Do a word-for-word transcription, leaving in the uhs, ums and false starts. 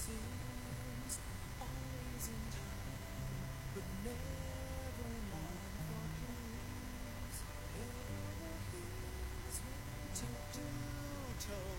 seems always in time, but never one for keeps. Ever hears me toe to toe.